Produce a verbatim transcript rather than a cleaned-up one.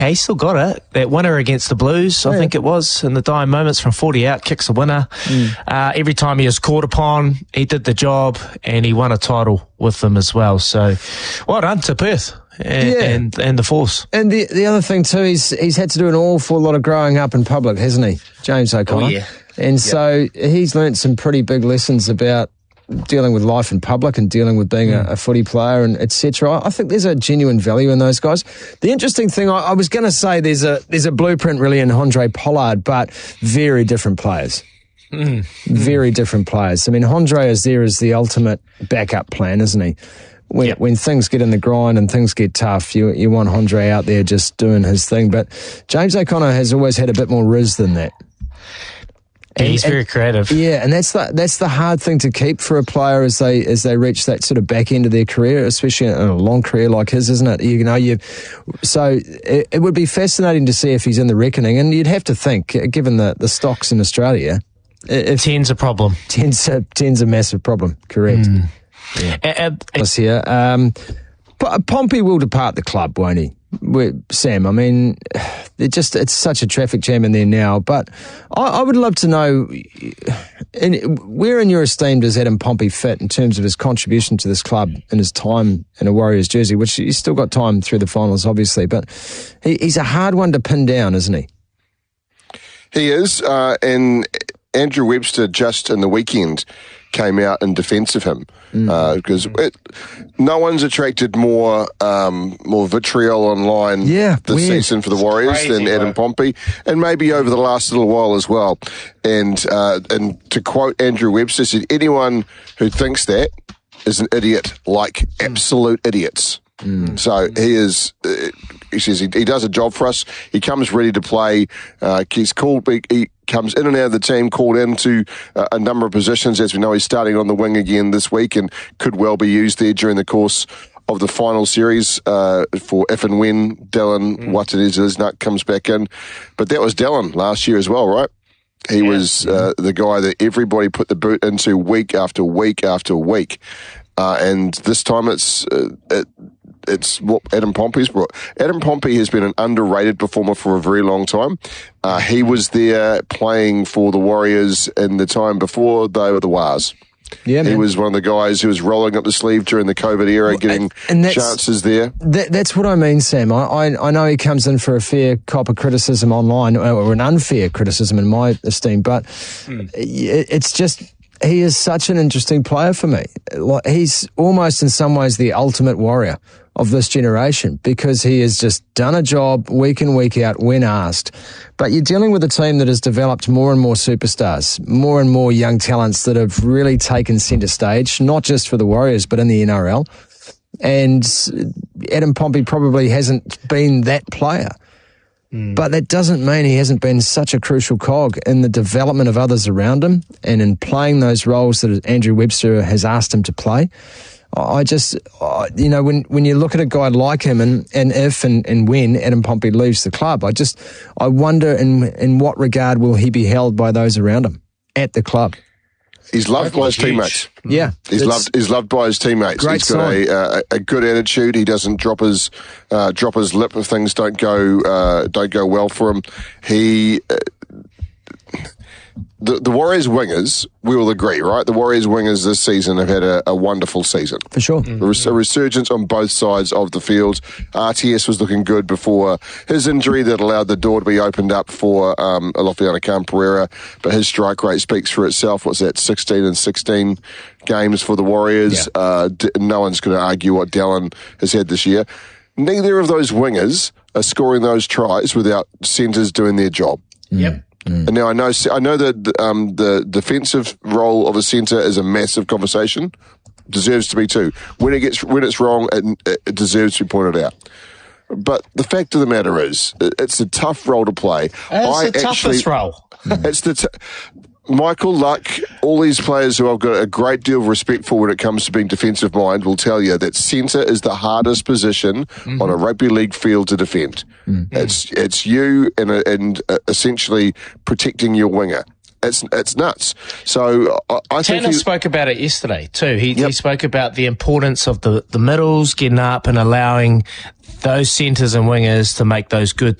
Yeah, he still got it. That winner against the Blues, I yeah. think it was, in the dying moments from forty out, kicks a winner. Mm. Uh, every time he was called upon, he did the job, and he won a title with them as well. So, well done to Perth and yeah. and, and the Force. And the the other thing too, he's he's had to do an awful lot of growing up in public, hasn't he, James O'Connor? Oh, yeah. And yep. so he's learnt some pretty big lessons about dealing with life in public and dealing with being mm. a, a footy player and et cetera. I think there's a genuine value in those guys. The interesting thing, I, I was going to say there's a there's a blueprint really in Handré Pollard, but very different players. Mm. Very mm. different players. I mean, Handré is there as the ultimate backup plan, isn't he? When, yep. when things get in the grind and things get tough, you you want Handré out there just doing his thing. But James O'Connor has always had a bit more riz than that. And, he's very creative. Yeah, and that's the that's the hard thing to keep for a player as they as they reach that sort of back end of their career, especially in a long career like his, isn't it? You know, you so it, it would be fascinating to see if he's in the reckoning, and you'd have to think, given the, the stocks in Australia, if ten's a problem. Ten's a, ten's a massive problem. Correct. Mm. Yeah. Uh, uh, here, um, but Pompey will depart the club, won't he? Sam, I mean, it just it's such a traffic jam in there now. But I, I would love to know, in, where in your esteem does Adam Pompey fit in terms of his contribution to this club and his time in a Warriors jersey, which he's still got time through the finals, obviously. But he, he's a hard one to pin down, isn't he? He is, uh, and Andrew Webster just in the weekend came out in defence of him because mm. uh, no one's attracted more um, more vitriol online yeah, this weird. season for the Warriors crazy, than Adam bro. Pompey, and maybe over the last little while as well. And uh, and to quote Andrew Webster, said anyone who thinks that is an idiot, like absolute idiots. Mm. So he is. Uh, he says he, he does a job for us. He comes ready to play. Uh, he's called. He, he comes in and out of the team, called into uh, a number of positions. As we know, he's starting on the wing again this week, and could well be used there during the course of the final series uh, for if and when Dylan mm. Watene-Isnat comes back in. But that was Dylan last year as well, right? He yeah. was uh, the guy that everybody put the boot into week after week after week. Uh, and this time it's uh, it, it's what Adam Pompey's brought. Adam Pompey has been an underrated performer for a very long time. Uh, he was there playing for the Warriors in the time before they were the Wars. Yeah, he man. was one of the guys who was rolling up the sleeve during the COVID era, well, getting and chances there. That, that's what I mean, Sam. I, I, I know he comes in for a fair cop of criticism online, or an unfair criticism in my esteem, but mm. it, it's just... he is such an interesting player for me. Like, he's almost in some ways the ultimate warrior of this generation because he has just done a job week in, week out when asked. But you're dealing with a team that has developed more and more superstars, more and more young talents that have really taken centre stage, not just for the Warriors, but in the N R L. And Adam Pompey probably hasn't been that player. Mm. But that doesn't mean he hasn't been such a crucial cog in the development of others around him and in playing those roles that Andrew Webster has asked him to play. I just, you know, when, when you look at a guy like him and, and if and, and when Adam Pompey leaves the club, I just, I wonder in in what regard will he be held by those around him at the club. He's loved by his huge. teammates. Yeah. He's loved He's loved by his teammates. Great He's got a, uh, a good attitude. He doesn't drop his uh, drop his lip if things don't go uh, don't go well for him. He uh, the the Warriors wingers, we will agree, right? The Warriors wingers this season have had a, a wonderful season. For sure. Mm-hmm. A, res- a resurgence on both sides of the field. R T S was looking good before his injury that allowed the door to be opened up for um, Alofiana Khan-Pereira, but his strike rate speaks for itself. What's that, sixteen and sixteen games for the Warriors? Yeah. Uh, d- no one's going to argue what Dallin has had this year. Neither of those wingers are scoring those tries without centres doing their job. Yep. Mm. And now I know I know that um, the defensive role of a centre is a massive conversation. Deserves to be too. When it gets when it's wrong, it, it deserves to be pointed out. But the fact of the matter is, it's a tough role to play. It's I the actually, toughest role. It's the. T- Michael Luck, all these players who I've got a great deal of respect for when it comes to being defensive mind will tell you that centre is the hardest position mm-hmm. on a rugby league field to defend. Mm-hmm. It's it's you and and uh, essentially protecting your winger. it's it's nuts. So I, I think Tanner he, spoke about it yesterday too. He, Yep. he spoke about the importance of the, the middles getting up and allowing those centres and wingers to make those good